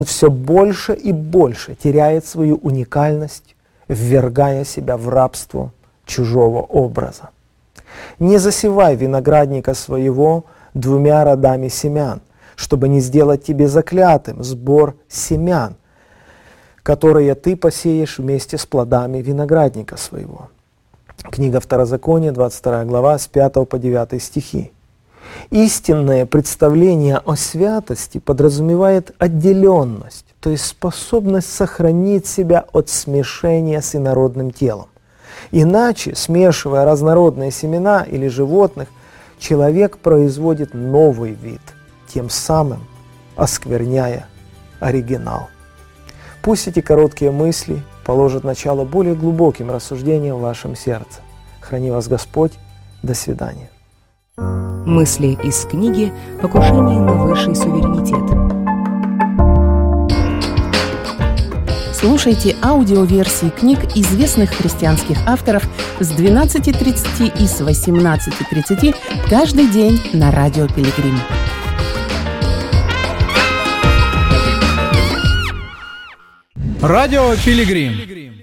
все больше и больше теряет свою уникальность, ввергая себя в рабство чужого образа. Не засевай виноградника своего 2 родами семян, чтобы не сделать тебе заклятым сбор семян, которые ты посеешь вместе с плодами виноградника своего. Книга Второзакония, 22 глава, с 5 по 9 стихи. Истинное представление о святости подразумевает отделенность, то есть способность сохранить себя от смешения с инородным телом. Иначе, смешивая разнородные семена или животных, человек производит новый вид, тем самым оскверняя оригинал. Пусть эти короткие мысли положат начало более глубоким рассуждениям в вашем сердце. Храни вас Господь. До свидания. Мысли из книги «Покушение на высший суверенитет». Слушайте аудиоверсии книг известных христианских авторов с 12:30 и с 18:30 каждый день на Радио Пилигрим. Радио Пилигрим.